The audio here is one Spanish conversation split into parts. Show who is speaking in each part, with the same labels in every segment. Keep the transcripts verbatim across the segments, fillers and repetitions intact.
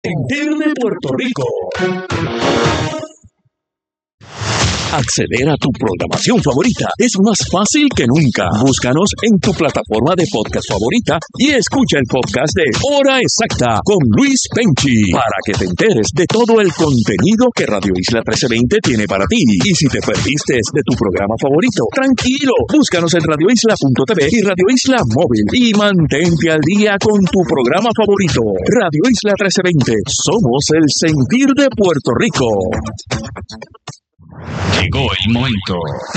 Speaker 1: Sentir de Puerto Rico. Acceder a tu programación favorita es más fácil que nunca. Búscanos en tu plataforma de podcast favorita y escucha el podcast de Hora Exacta con Luis Penchi para que te enteres de todo el contenido que Radio Isla trece veinte tiene para ti. Y si te perdiste de tu programa favorito, tranquilo, búscanos en radio isla punto t v y Radio Isla Móvil y mantente al día con tu programa favorito. Radio Isla trece veinte, somos el sentir de Puerto Rico.
Speaker 2: Llegó el momento.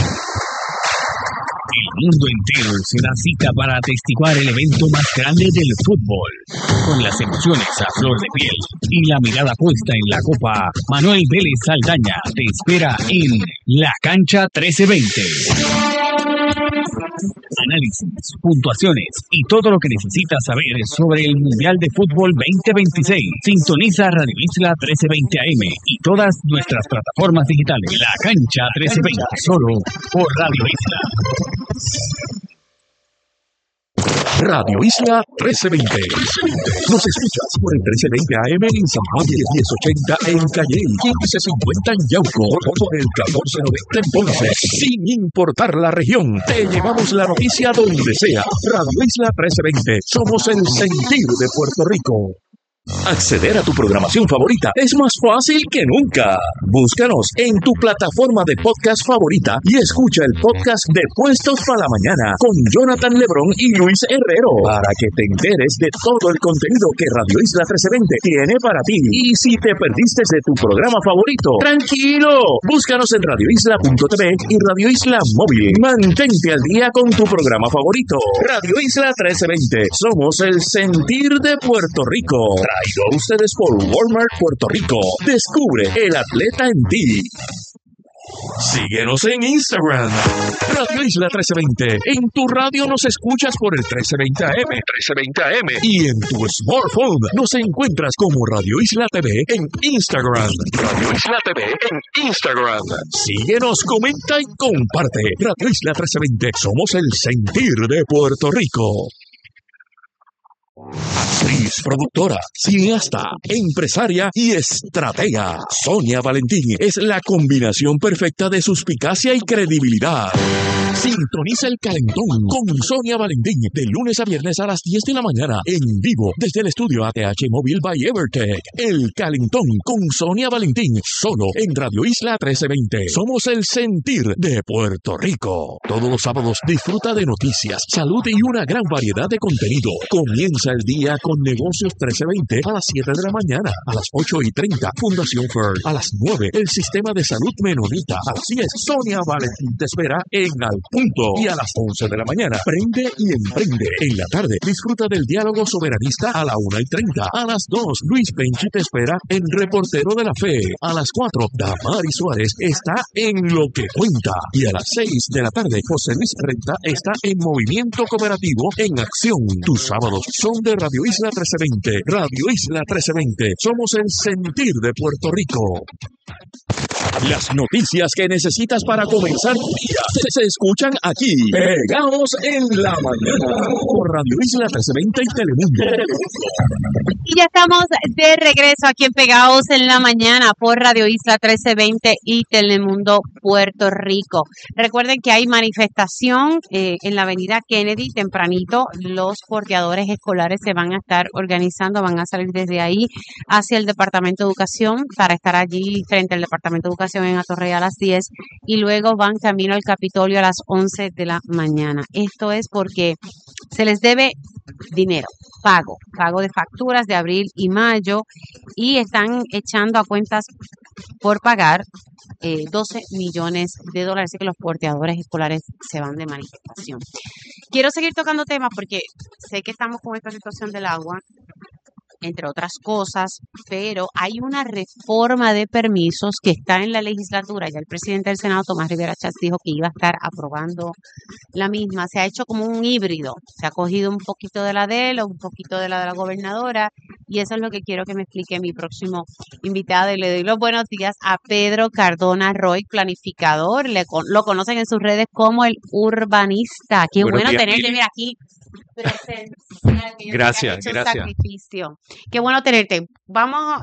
Speaker 2: El mundo entero se da cita para atestiguar el evento más grande del fútbol. Con las emociones a flor de piel y la mirada puesta en la copa, Manuel Vélez Saldaña te espera en La Cancha trece veinte. Análisis, puntuaciones y todo lo que necesitas saber sobre el Mundial de Fútbol veinte veintiséis. Sintoniza Radio Isla trece veinte A M y todas nuestras plataformas digitales. La Cancha trece veinte, solo por Radio Isla.
Speaker 1: Radio Isla trece veinte. Nos escuchas por el trece veinte A M en San Juan, diez ochenta en Calle, quince cincuenta en Yauco, por el catorce noventa en Ponce. Sin importar la región, te llevamos la noticia donde sea. Radio Isla trece veinte. Somos el sentir de Puerto Rico. Acceder a tu programación favorita es más fácil que nunca. Búscanos en tu plataforma de podcast favorita y escucha el podcast de Puestos para la Mañana con Jonathan Lebrón y Luis Herrero para que te enteres de todo el contenido que Radio Isla trece veinte tiene para ti. Y si te perdiste de tu programa favorito, tranquilo, búscanos en radio isla punto t v y Radio Isla Móvil. Mantente al día con tu programa favorito. Radio Isla trece veinte, somos el sentir de Puerto Rico. Traído a ustedes por Walmart Puerto Rico. Descubre el atleta en ti. Síguenos en Instagram, Radio Isla trece veinte. En tu radio nos escuchas por el trece veinte A M, trece veinte A M. Y en tu smartphone nos encuentras como Radio Isla T V en Instagram. Radio Isla T V en Instagram. Síguenos, comenta y comparte. Radio Isla trece veinte. Somos el sentir de Puerto Rico. Actriz, productora, cineasta, empresaria y estratega. Sonia Valentín es la combinación perfecta de suspicacia y credibilidad. Sintoniza El Calentón con Sonia Valentín de lunes a viernes a las diez de la mañana en vivo desde el estudio A T H Móvil by Evertech. El Calentón con Sonia Valentín solo en Radio Isla trece veinte. Somos el sentir de Puerto Rico. Todos los sábados disfruta de noticias, salud y una gran variedad de contenido. Comienza el día con Negocios trece veinte a las siete de la mañana, a las ocho y treinta Fundación Fern, a las nueve el Sistema de Salud Menonita, a las diez Sonia Valentín te espera en Al Punto y a las once de la mañana Prende y Emprende. En la tarde disfruta del diálogo soberanista a la una y treinta, a las dos Luis Penchi te espera en Reportero de la Fe, a las cuatro Damari Suárez está en Lo que Cuenta y a las seis de la tarde José Luis Renta está en Movimiento Cooperativo en Acción. Tus sábados son de Radio Isla trece veinte. Radio Isla trece veinte. Somos el sentir de Puerto Rico. Las noticias que necesitas para comenzar tu día se, se escuchan aquí. Pegados en la mañana por Radio Isla trece veinte y Telemundo.
Speaker 3: Y ya estamos de regreso aquí en Pegados en la mañana por Radio Isla trece veinte y Telemundo Puerto Rico. Recuerden que hay manifestación eh, en la avenida Kennedy tempranito. Los porteadores escolares se van a estar organizando, van a salir desde ahí hacia el Departamento de Educación para estar allí frente al Departamento de Educación en Atorrey a las diez y luego van camino al Capitolio a las once de la mañana. Esto es porque se les debe dinero, pago, pago de facturas de abril y mayo y están echando a cuentas por pagar eh, doce millones de dólares, así que los porteadores escolares se van de manifestación. Quiero seguir tocando temas porque sé que estamos con esta situación del agua, entre otras cosas, pero hay una reforma de permisos que está en la legislatura. Ya el presidente del Senado, Tomás Rivera Chats, dijo que iba a estar aprobando la misma. Se ha hecho como un híbrido. Se ha cogido un poquito de la de él o un poquito de la de la gobernadora y eso es lo que quiero que me explique mi próximo invitado. Y le doy los buenos días a Pedro Cardona Roy, planificador. Le, lo conocen en sus redes como el urbanista. Qué bueno tenerte, mira aquí. presencial. Que yo sé que has
Speaker 4: Gracias,
Speaker 3: hecho un
Speaker 4: gracias.
Speaker 3: sacrificio. Qué bueno tenerte. Vamos